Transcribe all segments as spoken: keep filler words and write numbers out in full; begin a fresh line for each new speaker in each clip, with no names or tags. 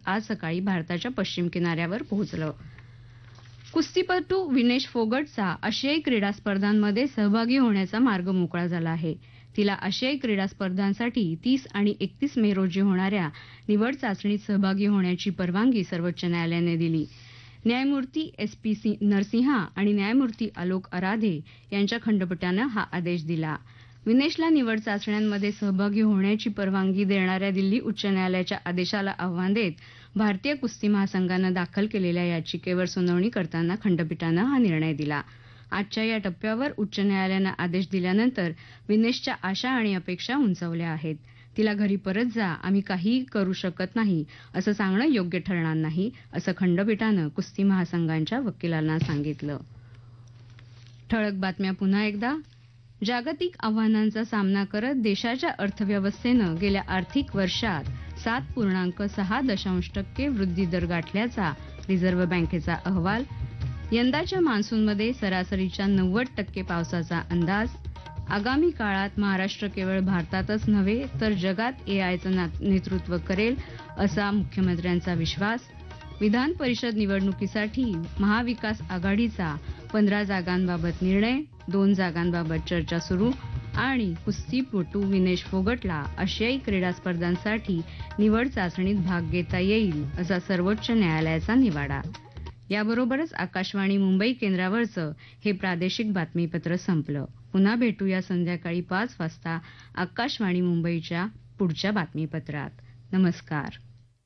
आज सकाळी भारताच्या पश्चिम किनाऱ्यावर पोहोचलं. कुस्तीपटू विनेश फोगटचा आशियाई क्रीडा स्पर्धांमध्ये सहभागी होण्याचा मार्ग मोकळा झाला आहे. तिला आशियाई क्रीडा स्पर्धांसाठी तीस आणि एकतीस मे रोजी होणाऱ्या निवड चाचणीत सहभागी होण्याची परवानगी सर्वोच्च न्यायालयाने दिली. न्यायमूर्ती एस पी नरसिंहा आणि न्यायमूर्ती आलोक आराधे यांच्या खंडपीठानं हा आदेश दिला. विनेशला निवड चाचण्यांमध्ये सहभागी होण्याची परवानगी देणाऱ्या दिल्ली उच्च न्यायालयाच्या आदेशाला आव्हान देत भारतीय कुस्ती महासंघानं दाखल केलेल्या याचिकेवर सुनावणी करताना खंडपीठानं हा निर्णय दिला. आजच्या या टप्प्यावर उच्च न्यायालयानं आदेश दिल्यानंतर विनेशच्या आशा आणि अपेक्षा उंचावल्या आहेत. तिला घरी परत जा, आम्ही काहीही करू शकत नाही असं सांगणं योग्य ठरणार नाही, असं खंडपीठानं कुस्ती महासंघांच्या वकिलांना सांगितलं. ठळक बातम्या पुन्हा एकदा. जागतिक आव्हानांचा सामना करत देशाच्या अर्थव्यवस्थेनं गेल्या आर्थिक वर्षात सात पूर्णांक सहा दशांश टक्के वृद्धी दर गाठल्याचा रिझर्व्ह बँकेचा अहवाल. यंदाच्या मान्सूनमध्ये सरासरीच्या नव्वद टक्के पावसाचा अंदाज. आगामी काळात महाराष्ट्र केवळ भारतातच नव्हे तर जगात एआयचं नेतृत्व करेल असा मुख्यमंत्र्यांचा विश्वास. विधान परिषद निवडणुकीसाठी महाविकास आघाडीचा पंधरा जागांबाबत निर्णय, दोन जागांबाबत चर्चा सुरू. आणि कुस्तीपटू विनेश फोगटला आशियाई क्रीडा स्पर्धांसाठी निवड चाचणीत भाग घेता येईल असा सर्वोच्च न्यायालयाचा निवाडा. याबरोबरच आकाशवाणी मुंबई केंद्रावरचं हे प्रादेशिक बातमीपत्र संपलं. पुन्हा भेटूया संध्याकाळी पाच वाजता आकाशवाणी मुंबईच्या पुढच्या बातमीपत्रात. नमस्कार.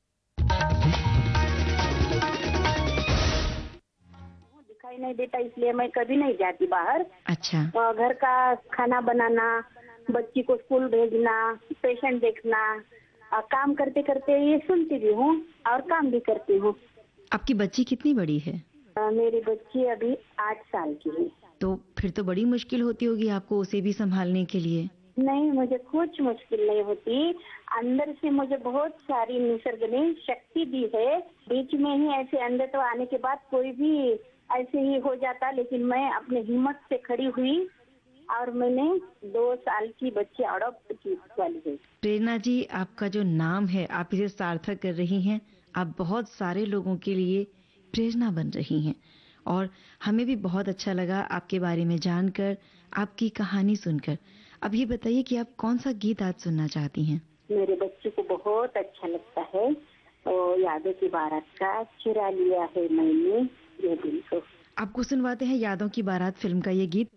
दिखाई नहीं देता इसलिए मैं कभी नहीं जाती बाहर.
अच्छा.
घर का खाना बनाना, बच्ची को स्कूल भेजना, पेशेंट देखना, काम करते करते ये सुनती भी हूँ और काम भी करती हूँ.
आपकी बच्ची कितनी बड़ी है?
मेरी बच्ची अभी आठ साल की है.
तो फिर तो बड़ी मुश्किल होती होगी आपको उसे भी संभालने के लिए.
नहीं, मुझे कुछ मुश्किल नहीं होती. अंदर से मुझे बहुत सारी निसर्ग ने शक्ति दी है. बीच में ही ऐसे अंदर तो आने के बाद कोई भी ऐसे ही हो जाता, लेकिन मैं अपने हिम्मत से खड़ी हुई और मैंने दो साल की बच्ची अडॉप्ट की वाली है.
प्रेरणा जी, आपका जो नाम है आप इसे सार्थक कर रही हैं. आप बहुत सारे लोगों के लिए प्रेरणा बन रही हैं और हमें भी बहुत अच्छा लगा आपके बारे में जानकर, आपकी कहानी सुनकर. अब ये बताइए कि आप कौन सा गीत आज सुनना चाहती हैं?
मेरे बच्चे को बहुत अच्छा लगता है और यादों की बारात का चुरा लिया है मैंने ये दिल को.
आपको सुनवाते हैं यादों की बारात फिल्म का ये गीत.